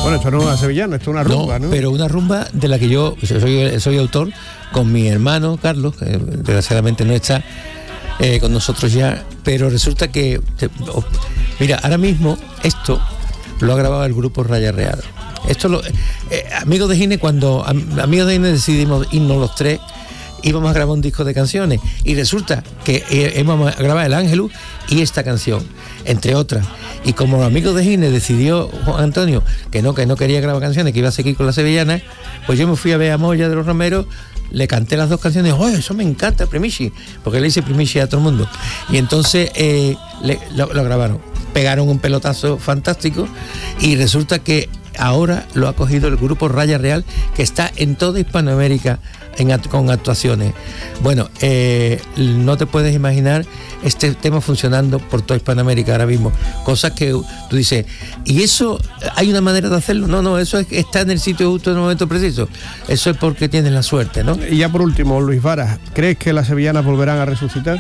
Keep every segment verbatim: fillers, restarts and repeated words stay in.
Bueno, esto no es una sevillana, esto es una rumba, ¿no? ¿no? Pero una rumba de la que yo soy, soy autor con mi hermano Carlos, que desgraciadamente no está eh, con nosotros ya, pero resulta que, te, oh, mira, ahora mismo esto lo ha grabado el grupo Raya Real. Esto lo, eh, Amigos de Gine, cuando am, Amigos de Gine decidimos irnos los tres, íbamos a grabar un disco de canciones y resulta que eh, íbamos a grabar El Ángelus y esta canción, entre otras. Y como los Amigos de Gine decidió Juan Antonio que no, que no quería grabar canciones, que iba a seguir con la sevillana, pues yo me fui a ver a Moya de los Romeros, le canté las dos canciones, ¡oh, eso me encanta, Primici! Porque le hice Primici a todo el mundo. Y entonces eh, le, lo, lo grabaron, pegaron un pelotazo fantástico y resulta que ahora lo ha cogido el grupo Raya Real, que está en toda Hispanoamérica en, con actuaciones. Bueno, eh, no te puedes imaginar este tema funcionando por toda Hispanoamérica ahora mismo. Cosas que tú dices, ¿y eso hay una manera de hacerlo? No, no, eso es, está en el sitio justo en el momento preciso. Eso es porque tienes la suerte, ¿no? Y ya por último, Luis Varas, ¿crees que las sevillanas volverán a resucitar?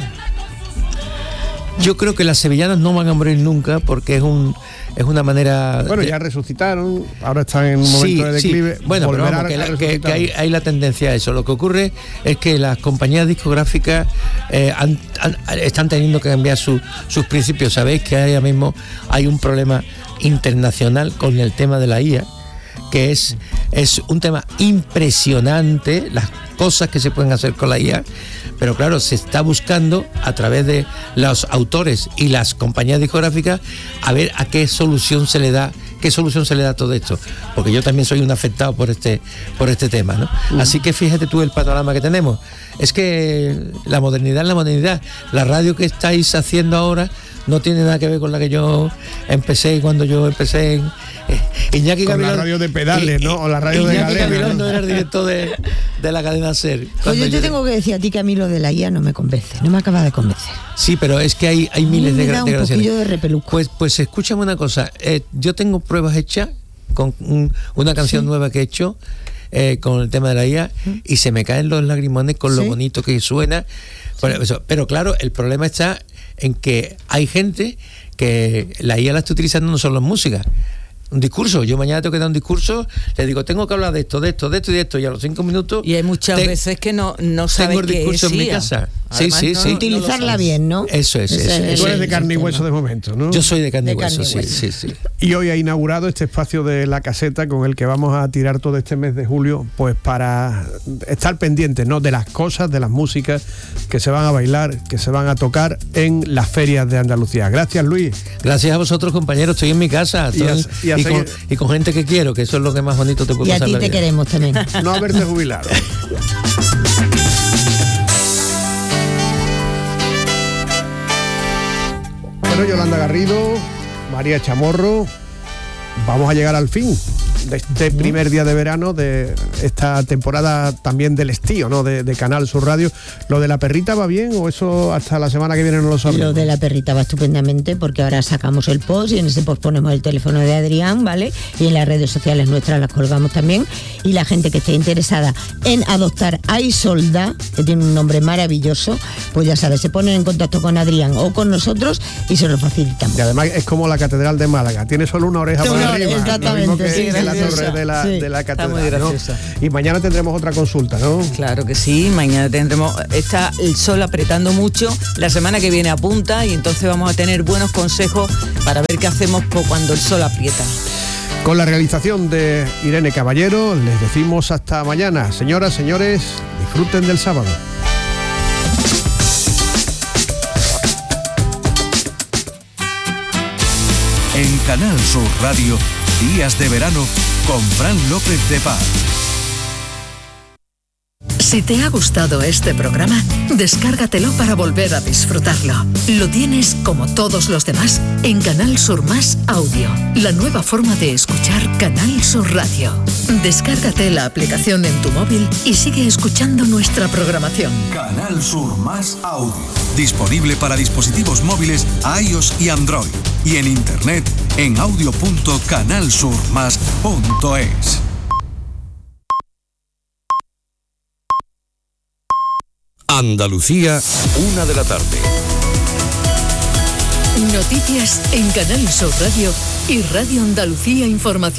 Yo creo que las sevillanas no van a morir nunca porque es un es una manera... Bueno, de... ya resucitaron, ahora están en un momento sí, de declive. Sí. Bueno, pero vamos, que, la, que, que hay, hay la tendencia a eso. Lo que ocurre es que las compañías discográficas eh, han, han, están teniendo que cambiar su, sus principios. Sabéis que ahora mismo hay un problema internacional con el tema de la I A, que es, es un tema impresionante, las cosas que se pueden hacer con la I A, pero claro, se está buscando a través de los autores y las compañías discográficas a ver a qué solución se le da, qué solución se le da a todo esto, porque yo también soy un afectado por este, por este tema, ¿no? Uh-huh. Así que fíjate tú el panorama que tenemos. Es que la modernidad es la modernidad. La radio que estáis haciendo ahora no tiene nada que ver con la que yo empecé cuando yo empecé en eh, Iñaki con Gavilán, la radio de pedales, y, ¿no? O la radio Iñaki de Galena, Gavilán ¿no? no era el director de, de la cadena SER. Pues yo te tengo que decir a ti que a mí lo de la I A no me convence, no me acaba de convencer. Sí, pero es que hay, hay miles de, gra- de grabaciones. Un poquillo de repeluco. Pues, pues escúchame una cosa, eh, yo tengo pruebas hechas con un, una canción sí. nueva que he hecho eh, con el tema de la I A ¿Mm? y se me caen los lagrimones con ¿Sí? lo bonito que suena. Pero, eso, pero claro, el problema está en que hay gente que la I A la está utilizando no solo en música. Un discurso, yo mañana tengo que dar un discurso, le digo, tengo que hablar de esto, de esto, de esto y de esto, y a los cinco minutos... Y hay muchas te, veces que no, no sabes tengo el discurso es en mi casa. Sí, sí, no, sí. Utilizarla no bien, ¿no? Eso es, eso, eso, Tú eso eres es, de carne y hueso de momento, ¿no? Yo soy de carne y hueso, carne y sí, hueso. sí, sí. Y hoy ha inaugurado este espacio de La Caseta con el que vamos a tirar todo este mes de julio, pues para estar pendientes, ¿no? De las cosas, de las músicas que se van a bailar, que se van a tocar en las ferias de Andalucía. Gracias, Luis. Gracias a vosotros, compañeros. Estoy en mi casa. Estoy, y, a, y, a y, con, y con gente que quiero, que eso es lo que más bonito te puede pasar. Y a ti te queremos también. No haberte jubilado. Bueno, Yolanda Garrido, María Chamorro, vamos a llegar al fin de este primer día de verano de esta temporada también del estío, ¿no? De, de Canal Sur Radio. ¿Lo de la perrita va bien o eso hasta la semana que viene no lo sabemos? Lo de la perrita va estupendamente porque ahora sacamos el post y en ese post ponemos el teléfono de Adrián, ¿vale? Y en las redes sociales nuestras las colgamos también. Y la gente que esté interesada en adoptar a Isolda, que tiene un nombre maravilloso, pues ya sabes, se ponen en contacto con Adrián o con nosotros y se lo facilitamos. Y además es como la Catedral de Málaga, tiene solo una oreja para arriba. Exactamente, sí, la torre de la, sí, de la catedral, está muy graciosa, ¿no? Y mañana tendremos otra consulta, ¿no? Claro que sí, mañana tendremos, está el sol apretando mucho, la semana que viene apunta y entonces vamos a tener buenos consejos para ver qué hacemos cuando el sol aprieta. Con la realización de Irene Caballero, les decimos hasta mañana. Señoras, señores, disfruten del sábado. En Canal Sur Radio, Días de Verano con Fran López de Paz. Si te ha gustado este programa, descárgatelo para volver a disfrutarlo. Lo tienes, como todos los demás, en Canal Sur Más Audio, la nueva forma de escuchar Canal Sur Radio. Descárgate la aplicación en tu móvil y sigue escuchando nuestra programación. Canal Sur Más Audio, disponible para dispositivos móviles iOS y Android, y en internet en audio punto canal sur más punto es. Andalucía, una de la tarde. Noticias en Canal Sur Radio y Radio Andalucía Información.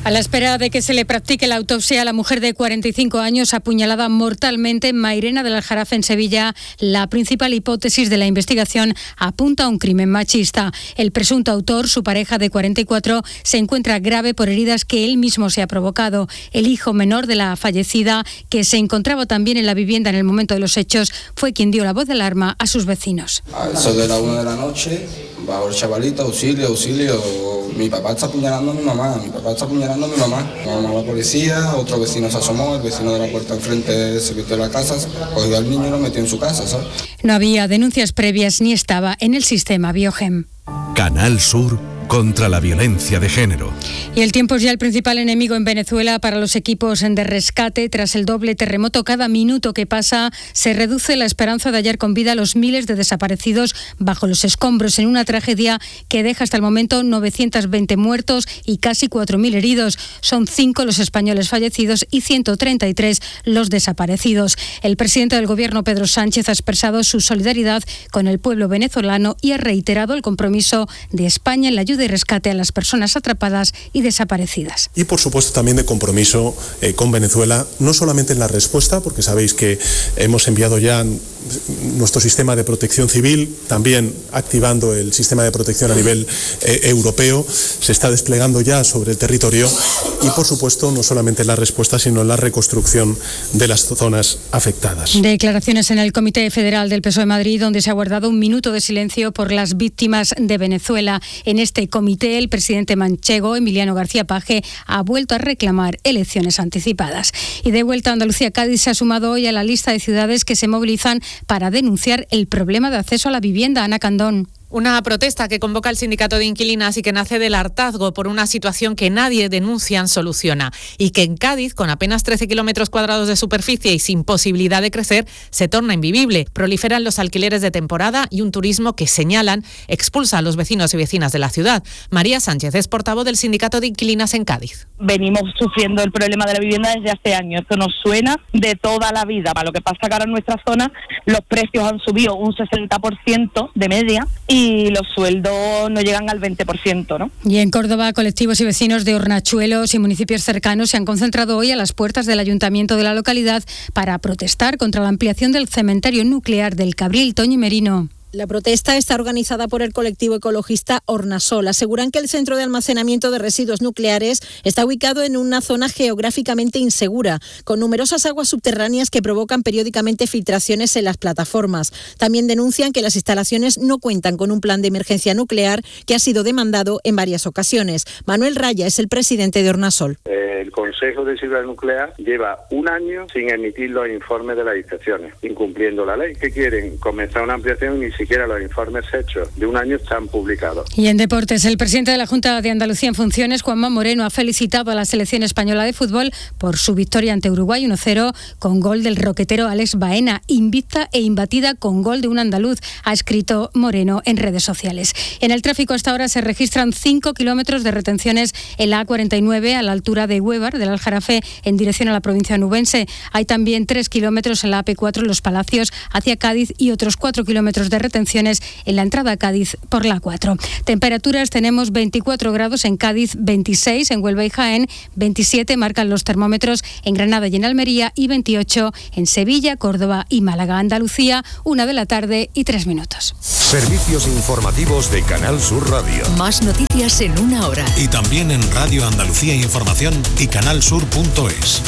A la espera de que se le practique la autopsia a la mujer de cuarenta y cinco años apuñalada mortalmente en Mairena del Aljarafe, en Sevilla, la principal hipótesis de la investigación apunta a un crimen machista. El presunto autor, su pareja de cuarenta y cuatro, se encuentra grave por heridas que él mismo se ha provocado. El hijo menor de la fallecida, que se encontraba también en la vivienda en el momento de los hechos, fue quien dio la voz de alarma a sus vecinos. A eso de la una de la noche, va el chavalito, auxilio, auxilio, mi papá está apuñalando a mi mamá, mi papá está apuñalando a mi mamá. Llamamos a la policía, otro vecino se asomó, el vecino de la puerta enfrente se metió en la casa, cogió al niño y lo metió en su casa, ¿sabes? No había denuncias previas ni estaba en el sistema Biogem. Canal Sur contra la violencia de género. Y el tiempo es ya el principal enemigo en Venezuela para los equipos de rescate. Tras el doble terremoto, cada minuto que pasa se reduce la esperanza de hallar con vida a los miles de desaparecidos bajo los escombros, en una tragedia que deja hasta el momento novecientos veinte muertos y casi cuatro mil heridos. Son cinco los españoles fallecidos y ciento treinta y tres los desaparecidos. El presidente del gobierno, Pedro Sánchez, ha expresado su solidaridad con el pueblo venezolano y ha reiterado el compromiso de España en la ayuda de rescate a las personas atrapadas y desaparecidas. Y por supuesto también de compromiso eh, con Venezuela, no solamente en la respuesta, porque sabéis que hemos enviado ya nuestro sistema de protección civil, también activando el sistema de protección a nivel eh, europeo, se está desplegando ya sobre el territorio y por supuesto no solamente en la respuesta, sino en la reconstrucción de las zonas afectadas. Declaraciones en el Comité Federal del P S O E de Madrid, donde se ha guardado un minuto de silencio por las víctimas de Venezuela. En este comité, el presidente manchego, Emiliano García Paje, ha vuelto a reclamar elecciones anticipadas. Y de vuelta a Andalucía, Cádiz se ha sumado hoy a la lista de ciudades que se movilizan para denunciar el problema de acceso a la vivienda. Ana Candón. Una protesta que convoca el sindicato de inquilinas y que nace del hartazgo por una situación que nadie denuncia soluciona y que en Cádiz, con apenas trece kilómetros cuadrados de superficie y sin posibilidad de crecer, se torna invivible. Proliferan los alquileres de temporada y un turismo que, señalan, expulsa a los vecinos y vecinas de la ciudad. María Sánchez es portavoz del sindicato de inquilinas en Cádiz. Venimos sufriendo el problema de la vivienda desde hace años. Esto nos suena de toda la vida. Para lo que pasa que ahora en nuestra zona los precios han subido un sesenta por ciento de media y y los sueldos no llegan al veinte por ciento, ¿no? Y en Córdoba, colectivos y vecinos de Hornachuelos y municipios cercanos se han concentrado hoy a las puertas del ayuntamiento de la localidad para protestar contra la ampliación del cementerio nuclear del Cabril. Toñi Merino. La protesta está organizada por el colectivo ecologista Hornasol. Aseguran que el centro de almacenamiento de residuos nucleares está ubicado en una zona geográficamente insegura, con numerosas aguas subterráneas que provocan periódicamente filtraciones en las plataformas. También denuncian que las instalaciones no cuentan con un plan de emergencia nuclear que ha sido demandado en varias ocasiones. Manuel Raya es el presidente de Hornasol. El Consejo de Seguridad Nuclear lleva un año sin emitir los informes de las inspecciones, incumpliendo la ley. ¿Qué quieren? Comenzar una ampliación y ni siquiera los informes hechos de un año están publicados. Y en deportes, el presidente de la Junta de Andalucía en funciones, Juanma Moreno, ha felicitado a la selección española de fútbol por su victoria ante Uruguay uno cero con gol del roquetero Alex Baena, invicta e imbatida con gol de un andaluz, ha escrito Moreno en redes sociales. En el tráfico hasta ahora se registran cinco kilómetros de retenciones en la A cuarenta y nueve a la altura de Huévar, del Aljarafe, en dirección a la provincia nubense. Hay también tres kilómetros en la A P cuatro en Los Palacios hacia Cádiz y otros cuatro kilómetros de retenciones en la entrada a Cádiz por la A cuatro. Temperaturas: tenemos veinticuatro grados en Cádiz, veintiséis en Huelva y Jaén, veintisiete marcan los termómetros en Granada y en Almería y veintiocho en Sevilla, Córdoba y Málaga. Andalucía, una de la tarde y tres minutos. Servicios informativos de Canal Sur Radio. Más noticias en una hora. Y también en Radio Andalucía Información y canalsur punto es.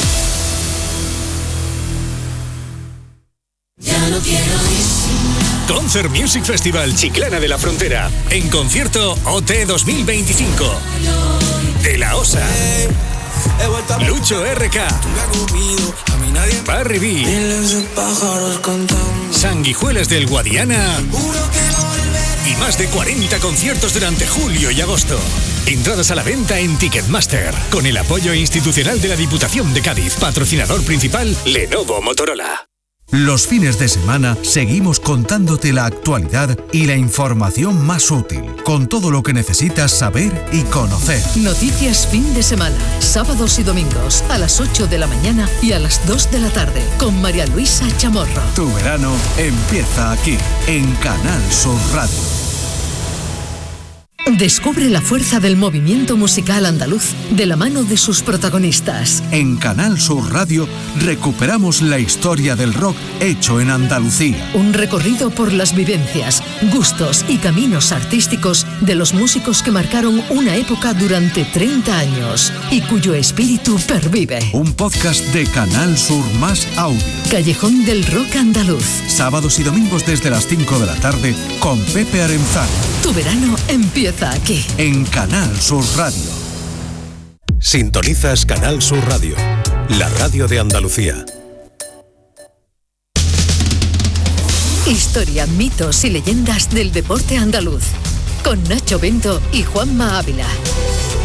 Ya no quiero ir. Concert Music Festival Chiclana de la Frontera. En concierto O T dos mil veinticinco. De la Osa. Lucho R K. Barry B. Sanguijuelas del Guadiana. Y más de cuarenta conciertos durante julio y agosto. Entradas a la venta en Ticketmaster. Con el apoyo institucional de la Diputación de Cádiz. Patrocinador principal, Lenovo Motorola. Los fines de semana seguimos contándote la actualidad y la información más útil, con todo lo que necesitas saber y conocer. Noticias fin de semana, sábados y domingos, a las ocho de la mañana y a las dos de la tarde, con María Luisa Chamorro. Tu verano empieza aquí, en Canal Sur Radio. Descubre la fuerza del movimiento musical andaluz de la mano de sus protagonistas. En Canal Sur Radio recuperamos la historia del rock hecho en Andalucía. Un recorrido por las vivencias, gustos y caminos artísticos de los músicos que marcaron una época durante treinta años y cuyo espíritu pervive. Un podcast de Canal Sur Más Audio. Callejón del Rock Andaluz. Sábados y domingos desde las cinco de la tarde con Pepe Arenzano. Tu verano empieza aquí. En Canal Sur Radio. Sintonizas Canal Sur Radio, la radio de Andalucía. Historia, mitos y leyendas del deporte andaluz. Con Nacho Bento y Juanma Ávila.